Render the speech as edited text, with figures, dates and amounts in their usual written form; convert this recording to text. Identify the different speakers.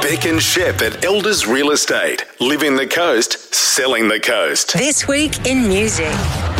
Speaker 1: Beck and Shep at Elders Real Estate. Living the coast, selling the coast.
Speaker 2: This week in music.